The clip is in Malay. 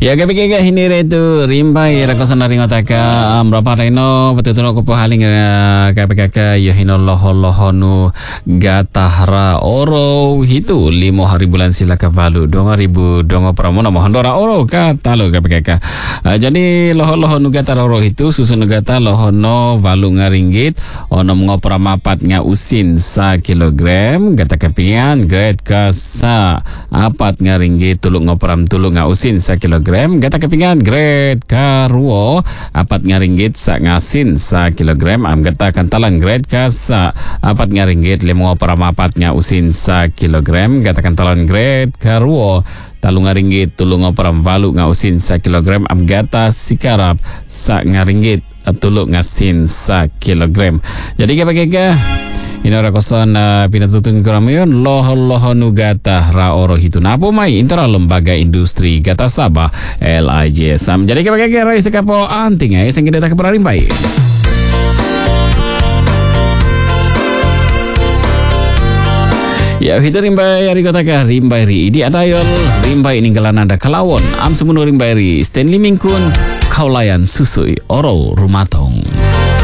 Ya kapag hinire tu rimbai rakosan ring otaka berapa reno betul ko po haling kapag yo hinoloho gatahra oro hitu 5 hari bulan sila kavalu 2000 dongo pramono mohandora oro katalo kapag jadi loho nu gatahra oro hitu susun gata lohono valu ngaringgit ono ngopra mapat nga usin sa kilogram gata kapian grade ka sa apat ngaringgit tulung ngopram tulung nga usin sa kilogram gata kepingan grade karuo apat ngaringgit sa ngasin sa kilogram am gata kantalan grade ka sa apat ngaringgit 5,4 nga usin sa kilogram gata kantalan grade karuo talung ngaringgit tulung operam valu nga usin sa kilogram am gata sikarap sa ngaringgit tulung ngasin sa kilogram. Jadi kapag inora kosan pinatutun kuramuyon loho nu gata ra oro hitu napo mai intera lembaga industri gata Sabah LIJSM. Jadi kapag rai sekapo anting ay sing kita keprarimbai. Ya hitu rimbai ari kota ka rimbai ri idi adayol rimbai ninggalan anda kalawon am sumuno rimbai ri Stanley Mingkun kaulayan susui oro rumatong.